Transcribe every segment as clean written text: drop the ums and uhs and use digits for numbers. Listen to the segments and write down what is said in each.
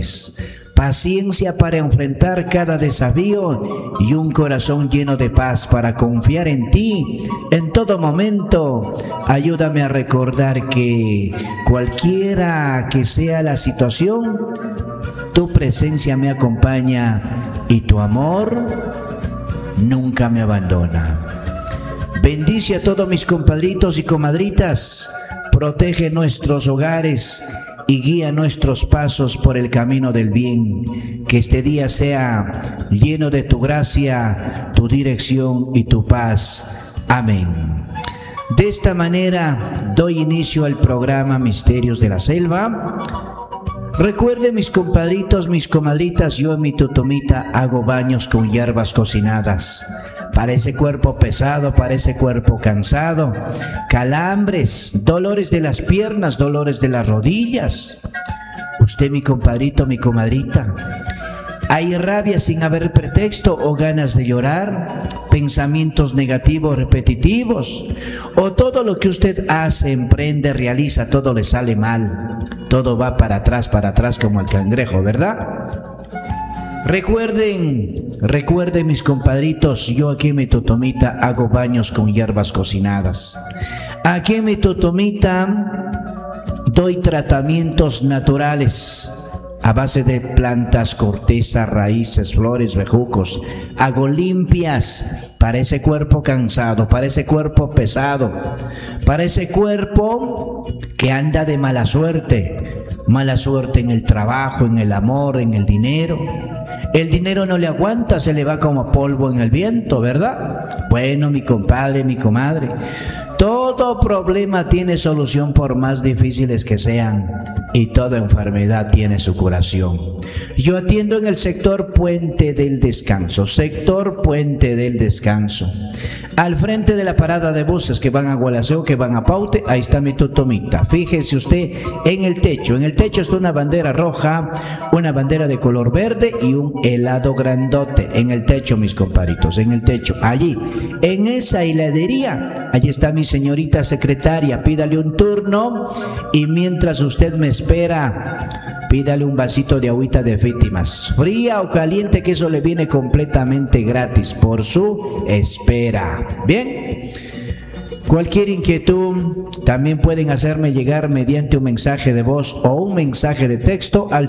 bendiciones, paciencia para enfrentar cada desafío y un corazón lleno de paz para confiar en ti en todo momento. Ayúdame a recordar que cualquiera que sea la situación, tu presencia me acompaña y tu amor nunca me abandona. Bendice a todos mis compadritos y comadritas, protege nuestros hogares y guía nuestros pasos por el camino del bien. Que este día sea lleno de tu gracia, tu dirección y tu paz. Amén. De esta manera doy inicio al programa Misterios de la Selva. Recuerden, mis compadritos, mis comadritas, yo en mi totomita hago baños con hierbas cocinadas. Para ese cuerpo pesado, para ese cuerpo cansado, calambres, dolores de las piernas, dolores de las rodillas. Usted, mi compadrito, mi comadrita, ¿hay rabia sin haber pretexto o ganas de llorar? ¿Pensamientos negativos repetitivos? ¿O todo lo que usted hace, emprende, realiza, todo le sale mal? Todo va para atrás como el cangrejo, ¿verdad? Recuerden mis compadritos, yo aquí en mi totomita hago baños con hierbas cocinadas. Aquí en mi totomita doy tratamientos naturales a base de plantas, corteza, raíces, flores, bejucos. Hago limpias para ese cuerpo cansado, para ese cuerpo pesado, para ese cuerpo que anda de mala suerte en el trabajo, en el amor, en el dinero. El dinero no le aguanta, se le va como polvo en el viento, ¿verdad? Bueno, mi compadre, mi comadre, todo problema tiene solución por más difíciles que sean, y toda enfermedad tiene su curación. Yo atiendo en el sector Puente del Descanso, al frente de la parada de buses que van a Gualaceo, que van a Paute. Ahí está mi totomita. Fíjese usted en el techo está una bandera roja, una bandera de color verde y un helado grandote en el techo, mis compadritos, en el techo, allí, en esa heladería, allí está mi señorita secretaria. Pídale un turno y mientras usted me espera, pídale un vasito de agüita de víctimas, fría o caliente, que eso le viene completamente gratis por su espera. Bien, cualquier inquietud también pueden hacerme llegar mediante un mensaje de voz o un mensaje de texto al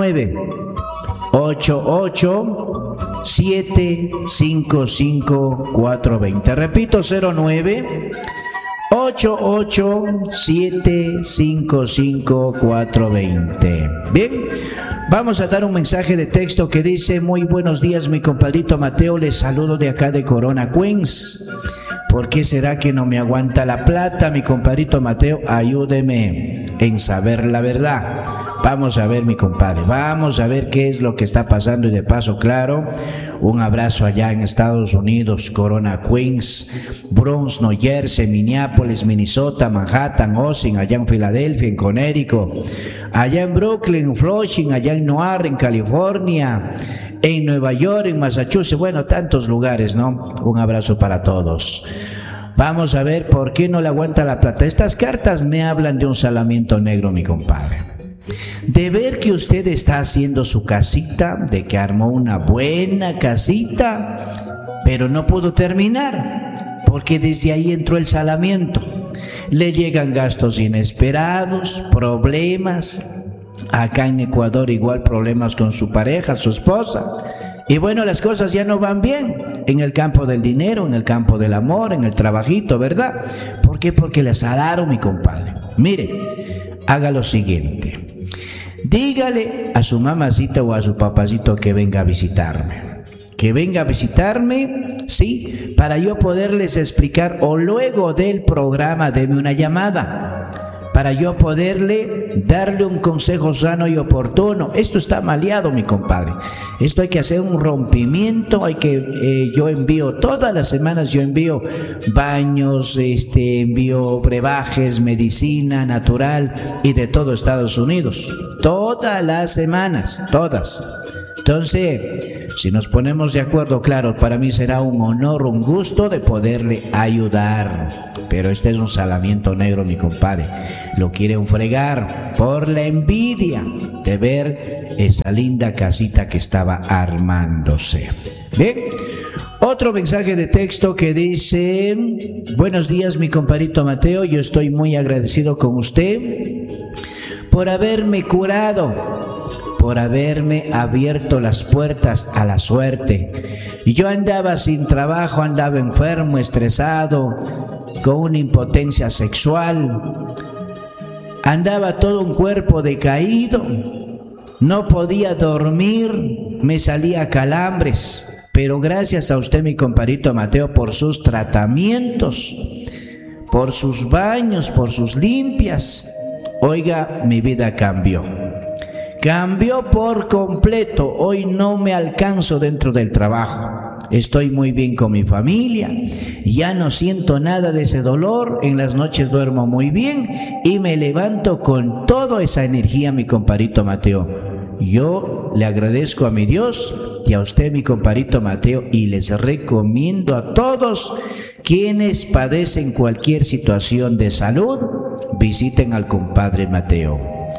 0988-755-420. Repito, 0988-755-420. Bien, vamos a dar un mensaje de texto que dice: muy buenos días, mi compadrito Mateo, les saludo de acá de Corona, Queens. ¿Por qué será que no me aguanta la plata, mi compadrito Mateo? Ayúdeme en saber la verdad. Vamos a ver, mi compadre, vamos a ver qué es lo que está pasando. Y de paso, claro, un abrazo allá en Estados Unidos, Corona, Queens, Bronx, New Jersey, Minneapolis, Minnesota, Manhattan, Austin, allá en Filadelfia, en Connecticut, allá en Brooklyn, Flushing, allá en Newark, en California, en Nueva York, en Massachusetts, bueno, tantos lugares, ¿no? Un abrazo para todos. Vamos a ver por qué no le aguanta la plata. Estas cartas me hablan de un salamiento negro, mi compadre. De ver que usted está haciendo su casita, de que armó una buena casita, pero no pudo terminar, porque desde ahí entró el salamiento. Le llegan gastos inesperados, problemas. Acá en Ecuador igual problemas con su pareja, su esposa. Y bueno, las cosas ya no van bien en el campo del dinero, en el campo del amor, en el trabajito, ¿verdad? ¿Por qué? Porque le salaron, mi compadre. Mire, haga lo siguiente. Dígale a su mamacita o a su papacito que venga a visitarme. Que venga a visitarme, sí, para yo poderles explicar, o luego del programa deme una llamada, para yo poderle darle un consejo sano y oportuno. Esto está maleado, mi compadre. Esto hay que hacer un rompimiento. Yo envío todas las semanas, yo envío baños, envío brebajes, medicina natural y de todo Estados Unidos. Todas las semanas, todas. Entonces, si nos ponemos de acuerdo, claro, para mí será un honor, un gusto de poderle ayudar. Pero este es un salamiento negro, mi compadre. Lo quieren fregar por la envidia de ver esa linda casita que estaba armándose. Bien, otro mensaje de texto que dice: buenos días, mi compadrito Mateo, yo estoy muy agradecido con usted por haberme curado, por haberme abierto las puertas a la suerte. Yo andaba sin trabajo, andaba enfermo, estresado, con una impotencia sexual, andaba todo un cuerpo decaído, no podía dormir, me salía calambres. Pero gracias a usted, mi compadrito Mateo, por sus tratamientos, por sus baños, por sus limpias, oiga, mi vida cambió. Cambió por completo. Hoy no me alcanzo dentro del trabajo. Estoy muy bien con mi familia. Ya no siento nada de ese dolor. En las noches duermo muy bien y me levanto con toda esa energía, mi compadrito Mateo. Yo le agradezco a mi Dios y a usted, mi compadrito Mateo, y les recomiendo a todos quienes padecen cualquier situación de salud, visiten al compadre Mateo.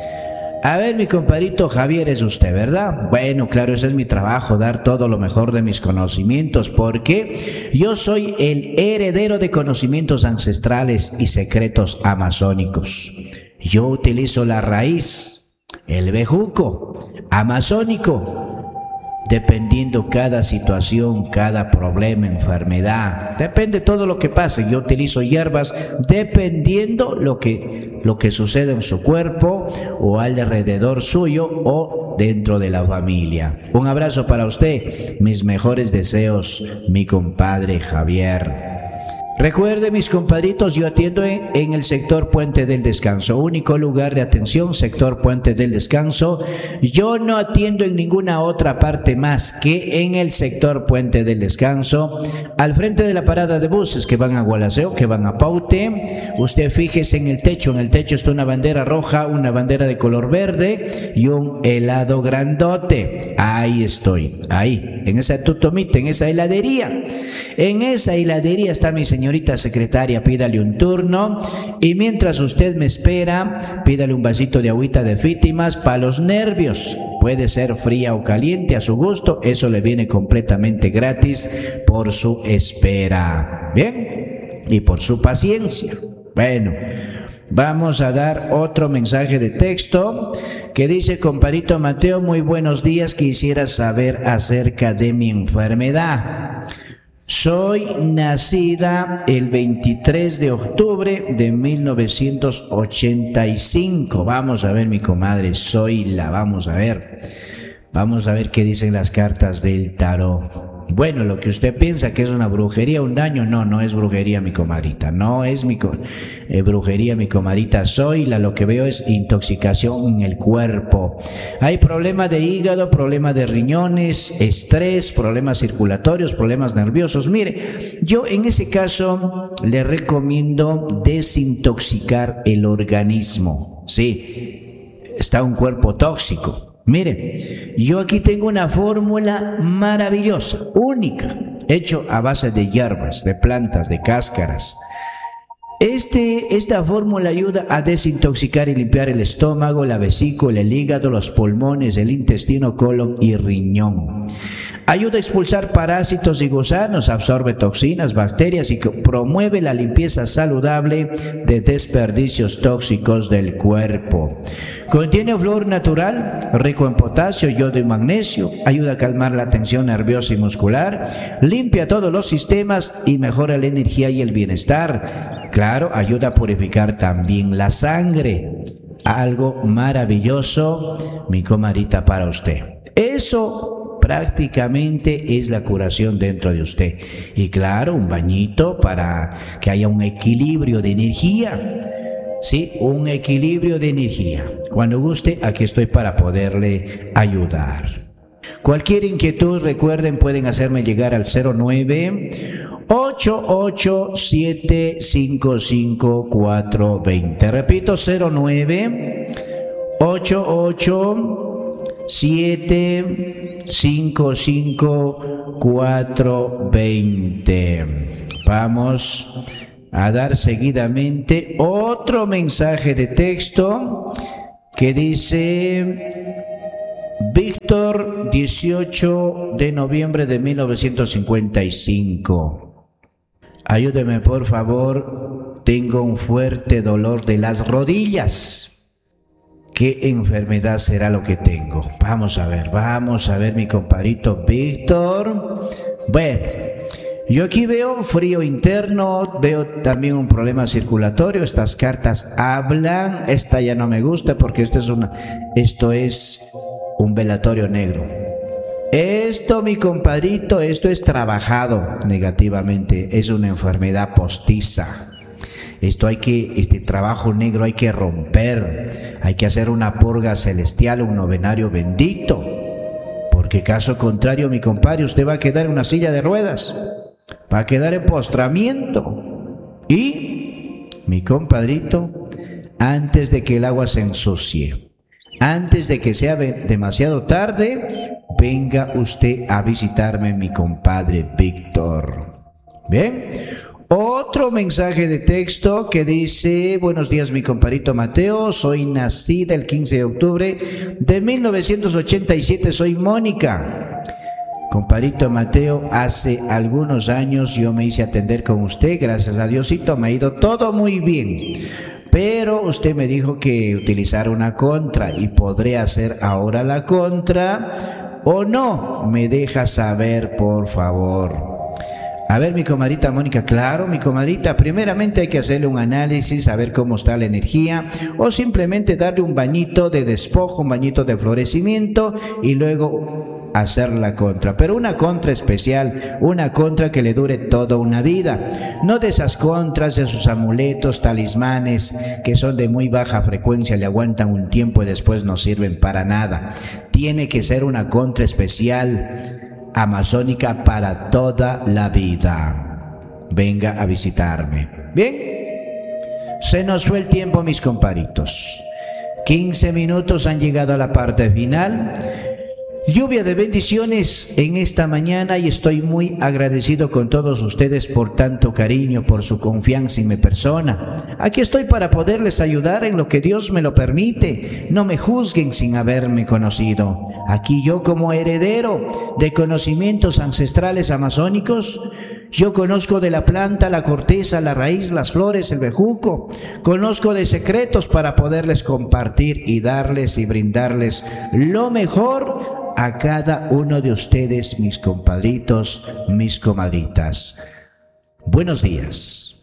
A ver, mi compadrito Javier, es usted, ¿verdad? Bueno, claro, ese es mi trabajo, dar todo lo mejor de mis conocimientos, porque yo soy el heredero de conocimientos ancestrales y secretos amazónicos. Yo utilizo la raíz, el bejuco amazónico, dependiendo cada situación, cada problema, enfermedad, depende todo lo que pase. Yo utilizo hierbas dependiendo lo que sucede en su cuerpo o alrededor suyo o dentro de la familia. Un abrazo para usted, mis mejores deseos, mi compadre Javier. Recuerde, mis compadritos, yo atiendo en el sector Puente del Descanso, único lugar de atención, sector Puente del Descanso. Yo no atiendo en ninguna otra parte más que en el sector Puente del Descanso, al frente de la parada de buses que van a Gualaceo, que van a Paute. Usted fíjese en el techo está una bandera roja, una bandera de color verde y un helado grandote. Ahí estoy, ahí, en esa tutomita, en esa heladería. En esa heladería está mi señorita secretaria, pídale un turno y mientras usted me espera, pídale un vasito de agüita de Fítimas para los nervios. Puede ser fría o caliente a su gusto, eso le viene completamente gratis por su espera. Bien, y por su paciencia. Bueno, vamos a dar otro mensaje de texto que dice: compadrito Mateo, muy buenos días, quisiera saber acerca de mi enfermedad. Soy nacida el 23 de octubre de 1985. Vamos a ver, mi comadre Zoila, vamos a ver qué dicen las cartas del tarot. Bueno, lo que usted piensa que es una brujería, un daño, no es brujería, mi comadrita, no es brujería, mi comadrita Zoila. Lo que veo es intoxicación en el cuerpo. Hay problemas de hígado, problemas de riñones, estrés, problemas circulatorios, problemas nerviosos. Mire, yo en ese caso le recomiendo desintoxicar el organismo. Sí, está un cuerpo tóxico. Mire, yo aquí tengo una fórmula maravillosa, única, hecho a base de hierbas, de plantas, de cáscaras. Esta fórmula ayuda a desintoxicar y limpiar el estómago, la vesícula, el hígado, los pulmones, el intestino, colon y riñón. Ayuda a expulsar parásitos y gusanos, absorbe toxinas, bacterias y promueve la limpieza saludable de desperdicios tóxicos del cuerpo. Contiene flúor natural, rico en potasio, yodo y magnesio, ayuda a calmar la tensión nerviosa y muscular, limpia todos los sistemas y mejora la energía y el bienestar. Claro, ayuda a purificar también la sangre. Algo maravilloso, mi comadrita, para usted. Eso prácticamente es la curación dentro de usted. Y claro, un bañito para que haya un equilibrio de energía. Sí, un equilibrio de energía. Cuando guste, aquí estoy para poderle ayudar. Cualquier inquietud, recuerden, pueden hacerme llegar al 09-887-55420. Repito, 09-88 755-420. Vamos a dar seguidamente otro mensaje de texto que dice: Víctor, 18 de noviembre de 1955. Ayúdeme por favor, tengo un fuerte dolor de las rodillas. ¿Qué enfermedad será lo que tengo? Vamos a ver, mi compadrito Víctor. Bueno, yo aquí veo frío interno, veo también un problema circulatorio. Estas cartas hablan, esta ya no me gusta porque esto es un velatorio negro. Esto, mi compadrito, esto es trabajado negativamente, es una enfermedad postiza. Este trabajo negro hay que romper, hay que hacer una purga celestial, un novenario bendito, porque caso contrario, mi compadre, usted va a quedar en una silla de ruedas, va a quedar en postramiento. Y, mi compadrito, antes de que el agua se ensucie, antes de que sea demasiado tarde, venga usted a visitarme, mi compadre Víctor. ¿Bien? Otro mensaje de texto que dice: buenos días, mi compadrito Mateo, soy nacida el 15 de octubre de 1987, soy Mónica. Compadrito Mateo, hace algunos años yo me hice atender con usted, gracias a Diosito me ha ido todo muy bien. Pero usted me dijo que utilizara una contra y podré hacer ahora la contra o no. ¿Me deja saber, por favor? A ver, mi comadrita Mónica, claro, mi comadrita, primeramente hay que hacerle un análisis, saber cómo está la energía, o simplemente darle un bañito de despojo, un bañito de florecimiento y luego hacer la contra, pero una contra especial, una contra que le dure toda una vida, no de esas contras de sus amuletos, talismanes, que son de muy baja frecuencia, le aguantan un tiempo y después no sirven para nada. Tiene que ser una contra especial, amazónica, para toda la vida. Venga a visitarme. Bien, se nos fue el tiempo, mis compadritos. 15 minutos han llegado a la parte final. Lluvia de bendiciones en esta mañana y estoy muy agradecido con todos ustedes por tanto cariño, por su confianza en mi persona. Aquí estoy para poderles ayudar en lo que Dios me lo permite. No me juzguen sin haberme conocido. Aquí yo, como heredero de conocimientos ancestrales amazónicos, yo conozco de la planta, la corteza, la raíz, las flores, el bejuco. Conozco de secretos para poderles compartir y darles y brindarles lo mejor a cada uno de ustedes, mis compadritos, mis comadritas. Buenos días.